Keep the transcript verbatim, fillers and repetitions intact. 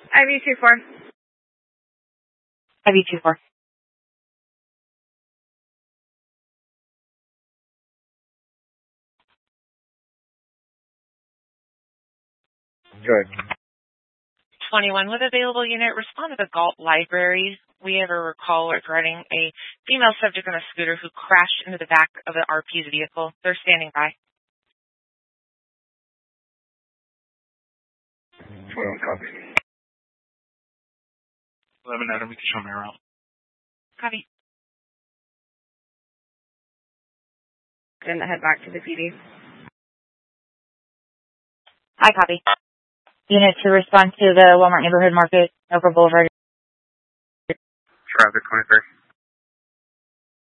I V two four. I V two four. Good. twenty-one with available unit, respond to the Galt Library. We have a recall regarding a female subject on a scooter who crashed into the back of the R P's vehicle. They're standing by. twenty-one, copy. eleven Adam, you can show me around. Copy. Then head back to the P D. I copy. Unit to respond to the Walmart Neighborhood Market, Oakville Boulevard. Traffic twenty-three.